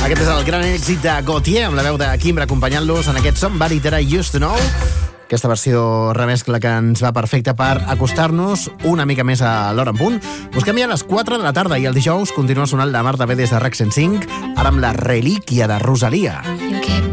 Aquest és el gran èxit de Gautier, amb la veu de Kimbra acompanyant-los en aquest Somebody That I Used to Know. Aquesta versió remescla que ens va perfecta per acostar-nos una mica més a l'hora en punt. Us canvia a les 4 de la tarda i el dijous continua sonant la Marta B des de REC 105, ara amb la relíquia de Rosalia.